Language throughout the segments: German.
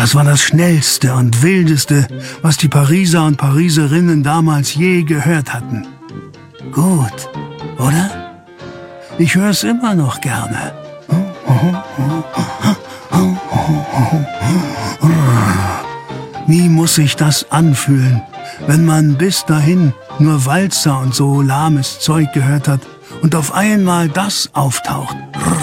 Das war das Schnellste und Wildeste, was die Pariser und Pariserinnen damals je gehört hatten. Gut, oder? Ich höre es immer noch gerne. Wie muss sich das anfühlen, wenn man bis dahin nur Walzer und so lahmes Zeug gehört hat und auf einmal das auftaucht?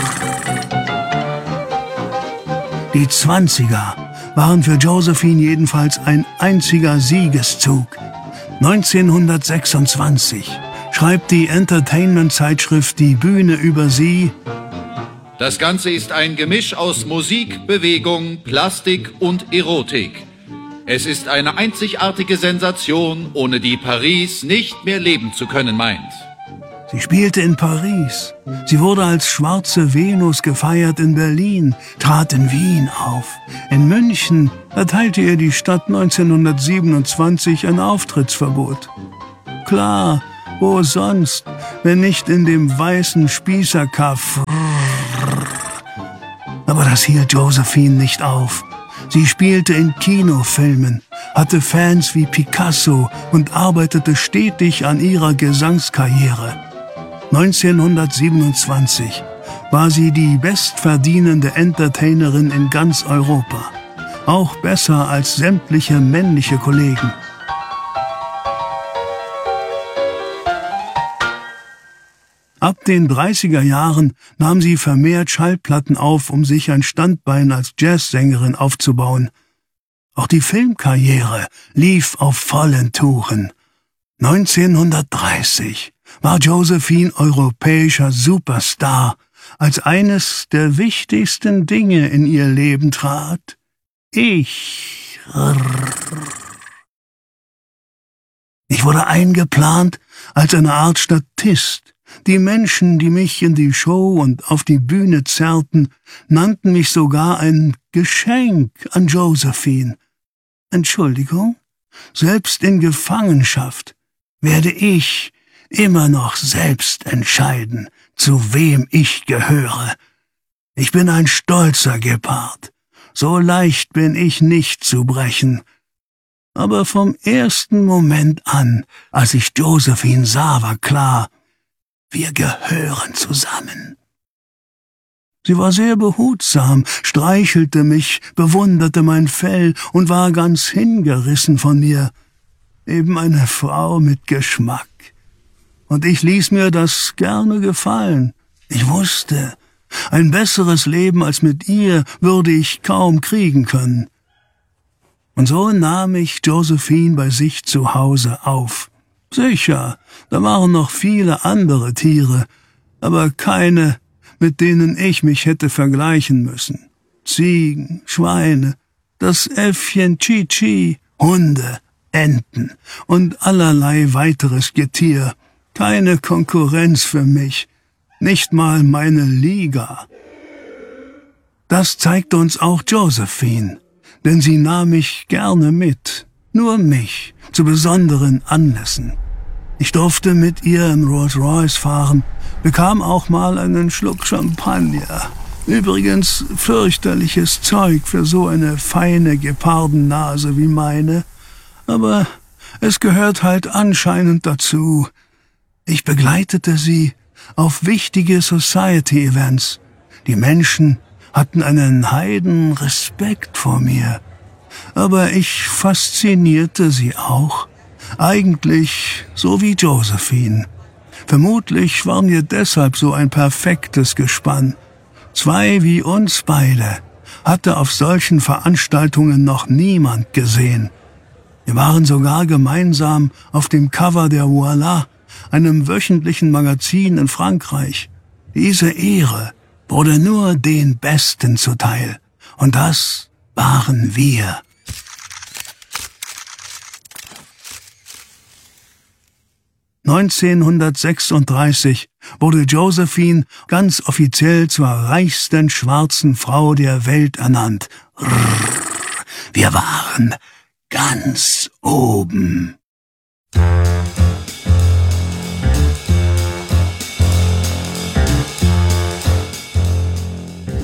Die 20er waren für Josephine jedenfalls ein einziger Siegeszug. 1926 schreibt die Entertainment-Zeitschrift Die Bühne über sie: Das Ganze ist ein Gemisch aus Musik, Bewegung, Plastik und Erotik. Es ist eine einzigartige Sensation, ohne die Paris nicht mehr leben zu können meint. Sie spielte in Paris. Sie wurde als schwarze Venus gefeiert in Berlin, trat in Wien auf. In München erteilte ihr die Stadt 1927 ein Auftrittsverbot. Klar, wo sonst, wenn nicht in dem weißen Spießerkaff. Aber das hielt Josephine nicht auf. Sie spielte in Kinofilmen, hatte Fans wie Picasso und arbeitete stetig an ihrer Gesangskarriere. 1927 war sie die bestverdienende Entertainerin in ganz Europa. Auch besser als sämtliche männliche Kollegen. Ab den 30er Jahren nahm sie vermehrt Schallplatten auf, um sich ein Standbein als Jazzsängerin aufzubauen. Auch die Filmkarriere lief auf vollen Touren. 1930 war Josephine europäischer Superstar, als eines der wichtigsten Dinge in ihr Leben trat: Ich wurde eingeplant als eine Art Statist. Die Menschen, die mich in die Show und auf die Bühne zerrten, nannten mich sogar ein Geschenk an Josephine. Entschuldigung, selbst in Gefangenschaft werde ich immer noch selbst entscheiden, zu wem ich gehöre. Ich bin ein stolzer Gepard. So leicht bin ich nicht zu brechen. Aber vom ersten Moment an, als ich Josephine sah, war klar: Wir gehören zusammen. Sie war sehr behutsam, streichelte mich, bewunderte mein Fell und war ganz hingerissen von mir. Eben eine Frau mit Geschmack. Und ich ließ mir das gerne gefallen. Ich wusste, ein besseres Leben als mit ihr würde ich kaum kriegen können. Und so nahm ich Josephine bei sich zu Hause auf. Sicher, da waren noch viele andere Tiere, aber keine, mit denen ich mich hätte vergleichen müssen. Ziegen, Schweine, das Äffchen Chi-Chi, Hunde, Enten und allerlei weiteres Getier. Keine Konkurrenz für mich, nicht mal meine Liga. Das zeigte uns auch Josephine, denn sie nahm mich gerne mit, nur mich, zu besonderen Anlässen. Ich durfte mit ihr im Rolls-Royce fahren, bekam auch mal einen Schluck Champagner. Übrigens fürchterliches Zeug für so eine feine Gepardennase wie meine, aber es gehört halt anscheinend dazu. Ich begleitete sie auf wichtige Society-Events. Die Menschen hatten einen Heidenrespekt vor mir. Aber ich faszinierte sie auch. Eigentlich so wie Josephine. Vermutlich waren wir deshalb so ein perfektes Gespann. Zwei wie uns beide hatte auf solchen Veranstaltungen noch niemand gesehen. Wir waren sogar gemeinsam auf dem Cover der Voila, einem wöchentlichen Magazin in Frankreich. Diese Ehre wurde nur den Besten zuteil. Und das waren wir. (1936) wurde Josephine ganz offiziell zur reichsten schwarzen Frau der Welt ernannt. Wir waren ganz oben.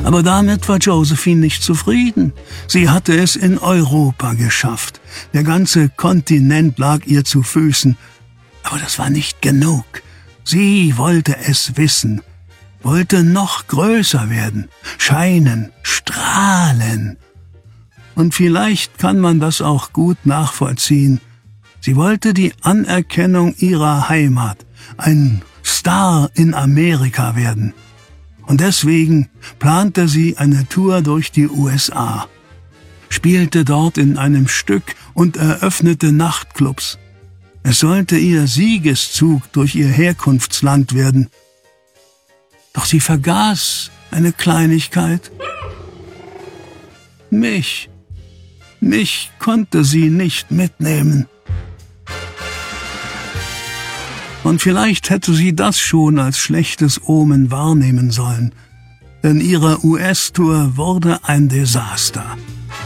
Aber damit war Josephine nicht zufrieden. Sie hatte es in Europa geschafft. Der ganze Kontinent lag ihr zu Füßen. Aber das war nicht genug. Sie wollte es wissen, wollte noch größer werden, scheinen, strahlen. Und vielleicht kann man das auch gut nachvollziehen. Sie wollte die Anerkennung ihrer Heimat, ein Star in Amerika werden. Und deswegen plante sie eine Tour durch die USA, spielte dort in einem Stück und eröffnete Nachtclubs. Es sollte ihr Siegeszug durch ihr Herkunftsland werden. Doch sie vergaß eine Kleinigkeit. Mich konnte sie nicht mitnehmen. Und vielleicht hätte sie das schon als schlechtes Omen wahrnehmen sollen, denn ihre US-Tour wurde ein Desaster.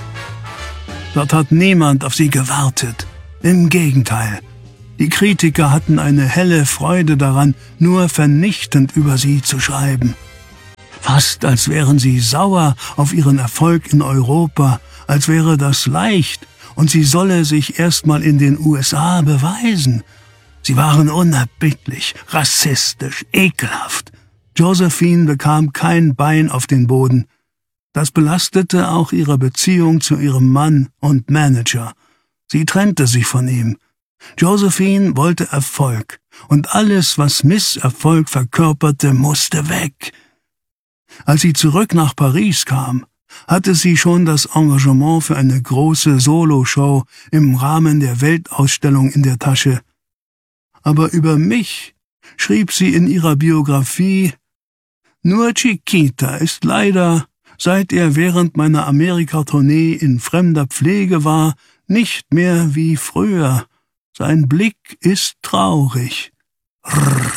Dort hat niemand auf sie gewartet. Im Gegenteil, die Kritiker hatten eine helle Freude daran, nur vernichtend über sie zu schreiben. Fast als wären sie sauer auf ihren Erfolg in Europa, als wäre das leicht und sie solle sich erstmal in den USA beweisen. Sie waren unerbittlich, rassistisch, ekelhaft. Josephine bekam kein Bein auf den Boden. Das belastete auch ihre Beziehung zu ihrem Mann und Manager. Sie trennte sich von ihm. Josephine wollte Erfolg, und alles, was Misserfolg verkörperte, musste weg. Als sie zurück nach Paris kam, hatte sie schon das Engagement für eine große Soloshow im Rahmen der Weltausstellung in der Tasche. Aber über mich schrieb sie in ihrer Biografie: Nur Chiquita ist leider, seit er während meiner Amerika-Tournee in fremder Pflege war, nicht mehr wie früher. Sein Blick ist traurig. Rrr,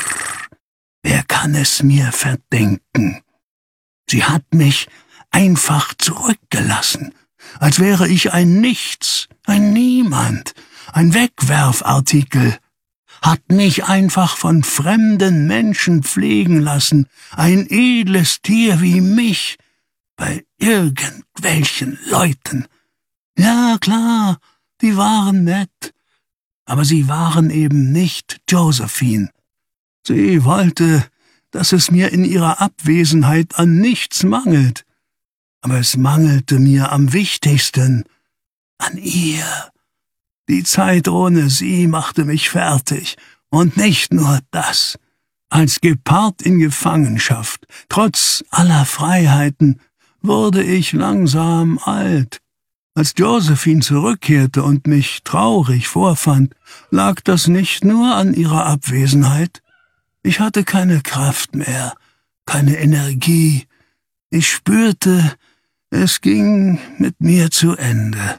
wer kann es mir verdenken? Sie hat mich einfach zurückgelassen, als wäre ich ein Nichts, ein Niemand, ein Wegwerfartikel. Hat mich einfach von fremden Menschen pflegen lassen, ein edles Tier wie mich, bei irgendwelchen Leuten. Ja, klar, die waren nett, aber sie waren eben nicht Josephine. Sie wollte, dass es mir in ihrer Abwesenheit an nichts mangelt, aber es mangelte mir am wichtigsten, an ihr. Die Zeit ohne sie machte mich fertig, und nicht nur das. Als Gepard in Gefangenschaft, trotz aller Freiheiten, wurde ich langsam alt. Als Josephine zurückkehrte und mich traurig vorfand, lag das nicht nur an ihrer Abwesenheit. Ich hatte keine Kraft mehr, keine Energie. Ich spürte, es ging mit mir zu Ende.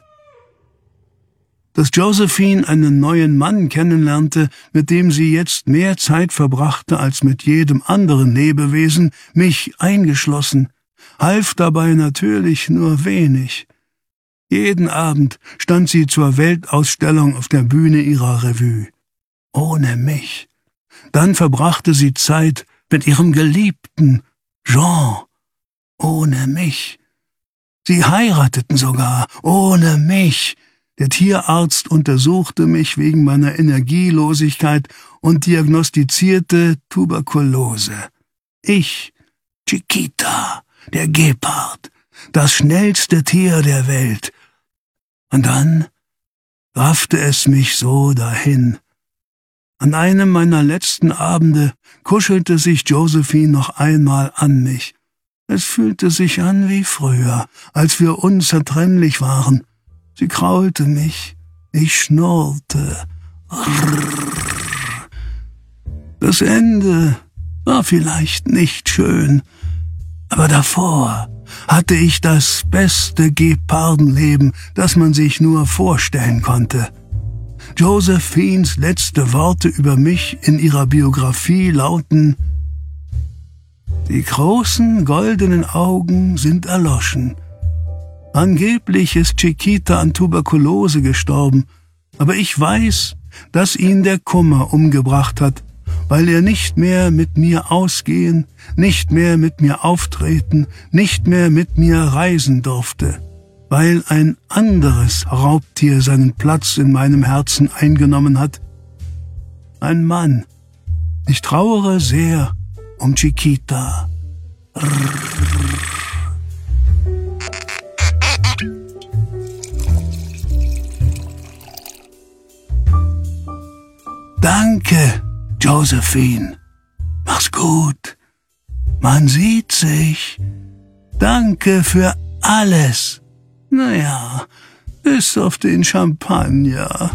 Dass Josephine einen neuen Mann kennenlernte, mit dem sie jetzt mehr Zeit verbrachte als mit jedem anderen Lebewesen, mich eingeschlossen, half dabei natürlich nur wenig. Jeden Abend stand sie zur Weltausstellung auf der Bühne ihrer Revue. Ohne mich. Dann verbrachte sie Zeit mit ihrem Geliebten, Jean. Ohne mich. Sie heirateten sogar, ohne mich. Der Tierarzt untersuchte mich wegen meiner Energielosigkeit und diagnostizierte Tuberkulose. Ich, Chiquita, der Gepard, das schnellste Tier der Welt. Und dann raffte es mich so dahin. An einem meiner letzten Abende kuschelte sich Josephine noch einmal an mich. Es fühlte sich an wie früher, als wir unzertrennlich waren. Sie kraulte mich, ich schnurrte. Das Ende war vielleicht nicht schön, aber davor hatte ich das beste Gepardenleben, das man sich nur vorstellen konnte. Josephines letzte Worte über mich in ihrer Biografie lauten: Die großen goldenen Augen sind erloschen. Angeblich ist Chiquita an Tuberkulose gestorben, aber ich weiß, dass ihn der Kummer umgebracht hat weil er nicht mehr mit mir ausgehen, nicht mehr mit mir auftreten, nicht mehr mit mir reisen durfte, weil ein anderes Raubtier seinen Platz in meinem Herzen eingenommen hat. Ein Mann. Ich trauere sehr um Chiquita. Danke, Josephine. Mach's gut. Man sieht sich. Danke für alles. Naja, bis auf den Champagner.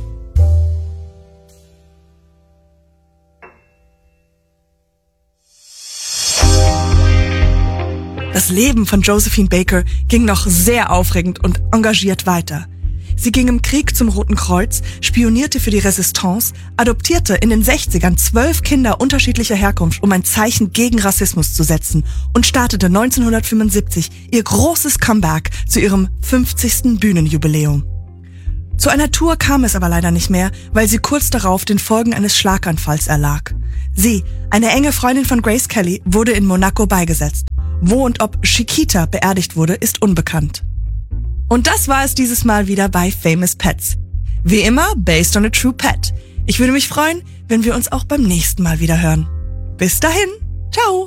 Das Leben von Josephine Baker ging noch sehr aufregend und engagiert weiter. Sie ging im Krieg zum Roten Kreuz, spionierte für die Resistance, adoptierte in den 60ern 12 Kinder unterschiedlicher Herkunft, um ein Zeichen gegen Rassismus zu setzen und startete 1975 ihr großes Comeback zu ihrem 50. Bühnenjubiläum. Zu einer Tour kam es aber leider nicht mehr, weil sie kurz darauf den Folgen eines Schlaganfalls erlag. Sie, eine enge Freundin von Grace Kelly, wurde in Monaco beigesetzt. Wo und ob Chiquita beerdigt wurde, ist unbekannt. Und das war es dieses Mal wieder bei Famous Pets. Wie immer, based on a true pet. Ich würde mich freuen, wenn wir uns auch beim nächsten Mal wieder hören. Bis dahin, ciao!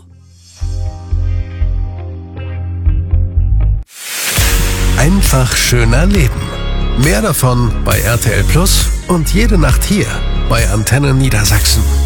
Einfach schöner Leben. Mehr davon bei RTL Plus und jede Nacht hier bei Antenne Niedersachsen.